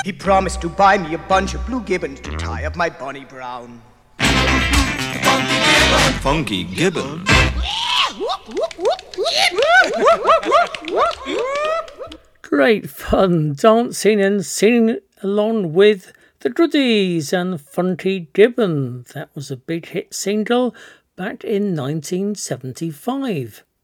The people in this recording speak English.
He promised to buy me a bunch of blue gibbons to tie up my Bonnie Brown. Funky Gibbon. Great fun dancing and singing along with the Goodies and Funky Gibbon. That was a big hit single back in 1975.